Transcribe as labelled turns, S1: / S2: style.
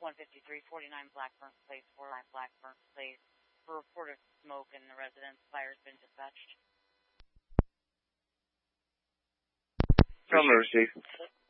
S1: 15349 Blackburn Place, 49 Blackburn Place. For report of smoke in the residence, fire's been dispatched.
S2: Emergency.